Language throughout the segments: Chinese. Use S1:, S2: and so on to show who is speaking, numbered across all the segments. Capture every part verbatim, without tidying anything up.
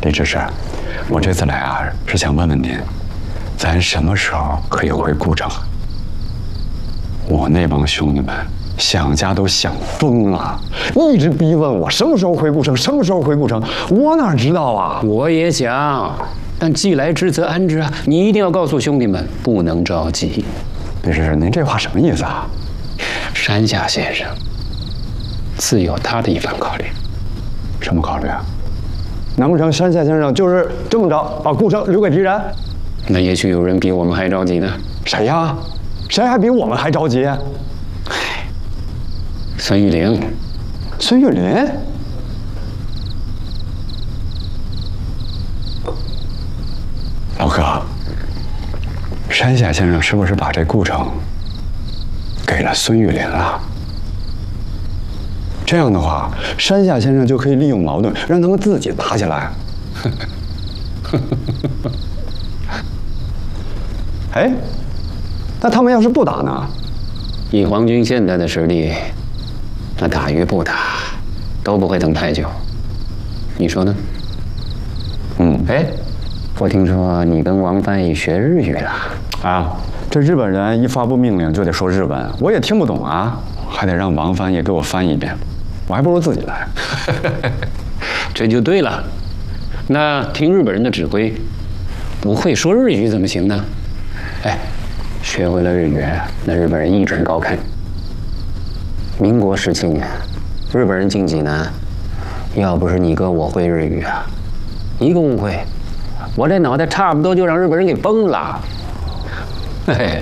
S1: 李执事，我这次来啊，是想问问您，咱什么时候可以回故城？我那帮兄弟们想家都想疯了，一直逼问我什么时候回故城，什么时候回故城，我哪知道啊？
S2: 我也想，但既来之则安之啊！你一定要告诉兄弟们，不能着急。
S1: 李执事，您这话什么意思啊？
S2: 山下先生自有他的一番考虑。
S1: 什么考虑啊？难不成山下先生就是这么着把故城留给敌人？
S2: 那也许有人比我们还着急呢。
S1: 谁呀？谁还比我们还着急？
S2: 唉，孙玉玲。
S1: 孙玉林？老哥，山下先生是不是把这故城给了孙玉林了？这样的话，山下先生就可以利用矛盾，让他们自己打起来。哎，那他们要是不打呢？
S2: 以皇军现在的实力，那打与不打都不会等太久。你说呢？
S1: 嗯，
S2: 哎，我听说你跟王翻译学日语了
S1: 啊？这日本人一发布命令就得说日文，我也听不懂啊，还得让王翻译给我翻一遍。我还不如自己来，
S2: 这就对了。那听日本人的指挥，不会说日语怎么行呢？哎，学会了日语，那日本人一准高看。民国时期，日本人进济南，要不是你哥我会日语啊，一个误会，我这脑袋差不多就让日本人给崩了。嘿嘿。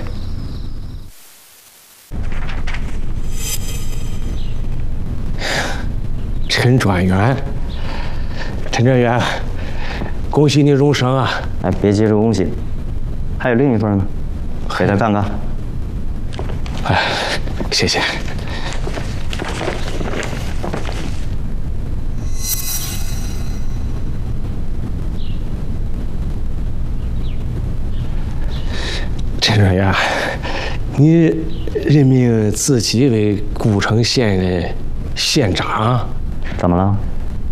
S3: 陈专员，陈专员，恭喜你荣升啊！
S4: 哎，别急着恭喜，还有另一份呢，给他干干。
S3: 哎，谢谢。陈专员，你任命自己为故城县的县长。
S4: 怎么了？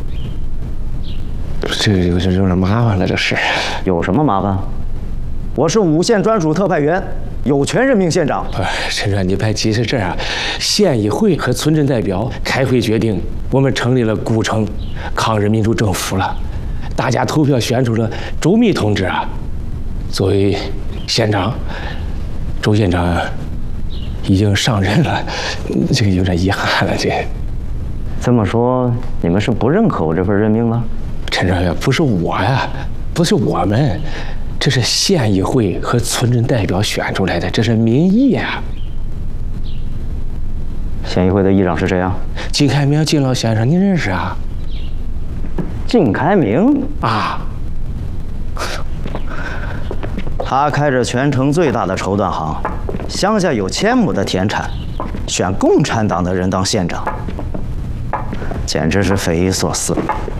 S3: 这有点有点麻烦了，这事。
S4: 有什么麻烦？我是五县专属特派员，有权任命县长。
S3: 哎，陈专，你别急，是这样，县议会和村镇代表开会决定，我们成立了故城抗日民主政府了。大家投票选出了周密同志啊，作为县长。周县长已经上任了，这个有点遗憾了，这。
S4: 这么说，你们是不认可我这份任命了？
S3: 陈专员，不是我呀，不是我们，这是县议会和村镇代表选出来的，这是民意呀。
S4: 县议会的议长是谁啊？
S3: 靳开明，靳老先生，您认识啊？
S4: 靳开明
S3: 啊，
S4: 他开着全城最大的绸缎行，乡下有千亩的田产，选共产党的人当县长。简直是匪夷所思。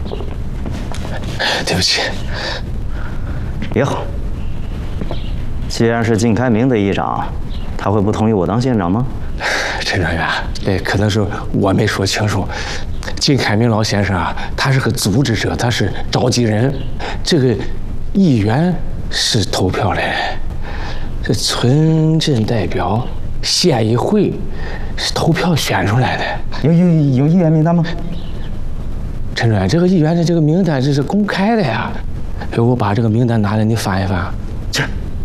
S3: 对不起，
S4: 也好。既然是靳开明的议长，他会不同意我当县长吗？
S3: 陈专员，这可能是我没说清楚。靳开明老先生啊，他是个组织者，他是召集人。这个议员是投票的，这村镇代表、县议会是投票选出来的。
S4: 有有有议员名单吗？
S3: 陈专员，这个议员的这个名单这是公开的呀。要我把这个名单拿来，你翻一翻。
S4: 这